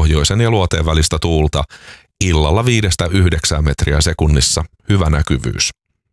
pohjoisen ja luoteen välistä tuulta, illalla 5–9 metriä sekunnissa, hyvä näkyvyys.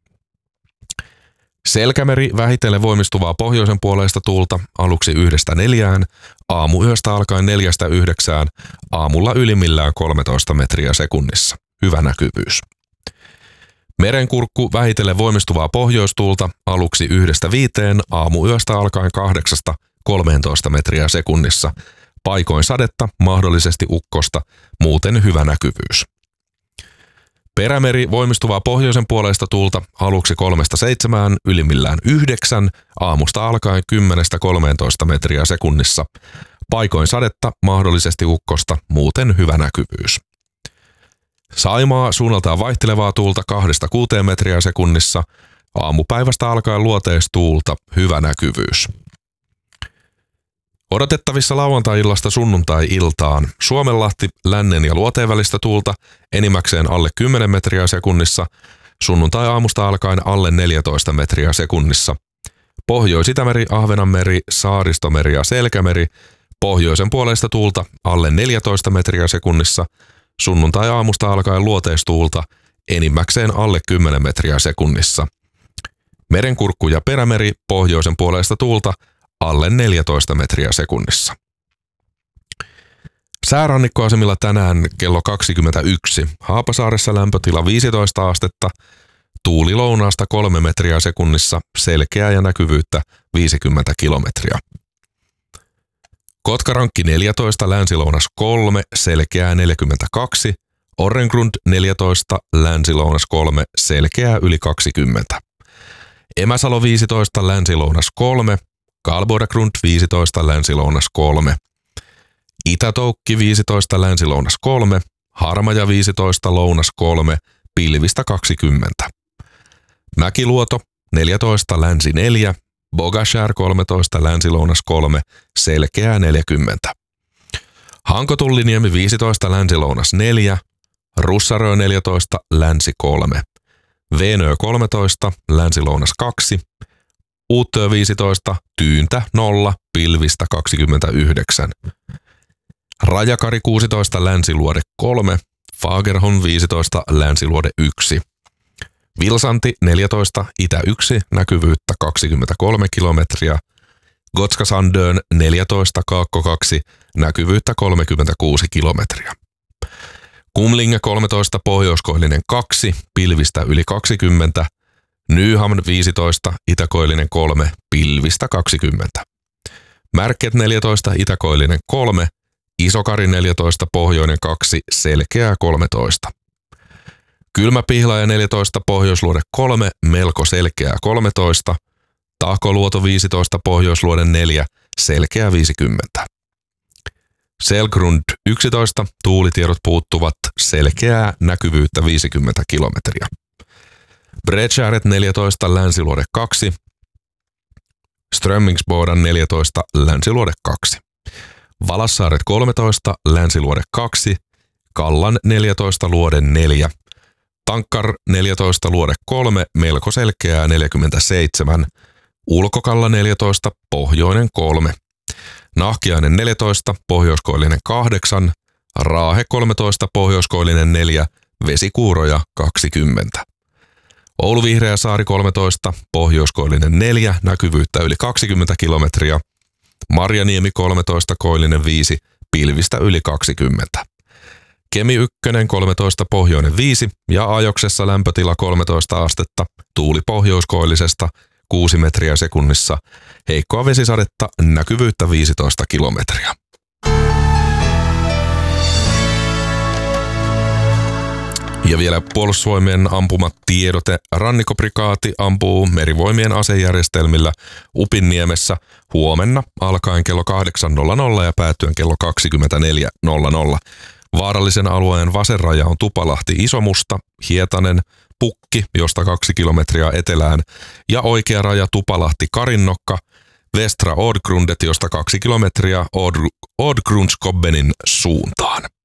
Selkämeri vähitellen voimistuvaa pohjoisen puoleista tuulta, aluksi 1–4, aamuyöstä alkaen 4–9, aamulla ylimmillään 13 metriä sekunnissa, hyvä näkyvyys. Merenkurkku vähitellen voimistuvaa pohjoistuulta, aluksi 1–5, aamuyöstä alkaen 8–13 metriä sekunnissa, paikoin sadetta, mahdollisesti ukkosta, muuten hyvä näkyvyys. Perämeri voimistuvaa pohjoisen puoleista tuulta, aluksi 3–7, ylimmillään 9, aamusta alkaen 10–13 metriä sekunnissa, paikoin sadetta, mahdollisesti ukkosta, muuten hyvä näkyvyys. Saimaa suunnaltaan vaihtelevaa tuulta 2–6 metriä sekunnissa, aamupäivästä alkaen luoteistuulta, hyvä näkyvyys. Odotettavissa lauantai-illasta sunnuntai-iltaan Suomenlahti lännen ja luoteen välistä tuulta enimmäkseen alle 10 metriä sekunnissa, sunnuntai-aamusta alkaen alle 14 metriä sekunnissa. Pohjois-Itämeri, Ahvenanmeri, Saaristomeri ja Selkämeri, pohjoisen puoleista tuulta alle 14 metriä sekunnissa, sunnuntai-aamusta alkaen luoteistuulta enimmäkseen alle 10 metriä sekunnissa. Merenkurkku ja Perämeri, pohjoisen puoleista tuulta alle 14 metriä sekunnissa. Säärannikkoasemilla tänään kello 21. Haapasaaressa lämpötila 15 astetta, tuuli lounaasta 3 metriä sekunnissa, selkeää ja näkyvyyttä 50 kilometriä. Kotkarankki 14, länsilounas 3, selkeää 42, Orrengrund 14, länsilounas 3, selkeää yli 20. Emäsalo 15, länsilounas 3, Karlbodagrund 15, länsilounas 3. Itätoukki 15, länsilounas 3, Harmaja 15, lounas 3, pilvistä 20. Mäkiluoto 14, länsi 4, Bogashär 13, länsilounas 3, selkeää 40. Hankotulliniemi 15, länsilounas 4, Russarö 14, länsi 3, Veenö 13, länsilounas 2, Uuttöö 15, tyyntä 0, pilvistä 29. Rajakari 16, länsiluode 3, Fagerholm 15, länsiluode 1. Vilsanti 14, itä 1, näkyvyyttä 23 kilometriä. Gotska Sandön 14, kaakko 2, näkyvyyttä 36 kilometriä. Kumlinge 13, pohjoiskoillinen 2, pilvistä yli 20. Nyhamn 15, itäkoillinen 3, pilvistä 20. Märket 14, itäkoillinen 3, Isokari 14, pohjoinen 2, selkeää 13. Kylmäpihlaja 14, pohjoisluode 3, melko selkeää 13. Tahkoluoto 15, pohjoisluode 4, selkeää 50. Selgrund 11, tuulitiedot puuttuvat, selkeää näkyvyyttä 50 kilometriä. Bredskäret 14, länsiluode 2, Strömmingsbodan 14, länsiluode 2. Valassaaret 13, länsiluode 2, Kallan 14, luode 4, Tankkar 14, luode 3, melko selkeää 47, Ulkokalla 14, pohjoinen 3, Nahkiainen 14, pohjoiskoillinen 8, Raahe 13, pohjoiskoillinen 4, Vesikuuroja 20. Oulu Vihreä saari 13, pohjoiskoillinen 4, näkyvyyttä yli 20 kilometriä. Marjaniemi 13, koillinen 5, pilvistä yli 20. Kemi 1, 13, pohjoinen 5 ja Ajoksessa lämpötila 13 astetta, tuuli pohjoiskoillisesta 6 metriä sekunnissa, heikkoa vesisadetta, näkyvyyttä 15 kilometriä. Ja vielä Puolustusvoimien ampumatiedote. Rannikkoprikaati ampuu merivoimien asejärjestelmillä Upinniemessä huomenna alkaen kello 8.00 ja päättyen kello 24.00. Vaarallisen alueen vasenraja on Tupalahti Isomusta, Hietanen, Pukki, josta 2 kilometriä etelään, ja oikea raja Tupalahti Karinnokka, Västra Ådgrundet, josta 2 kilometriä Ådgrundskobbenin suuntaan.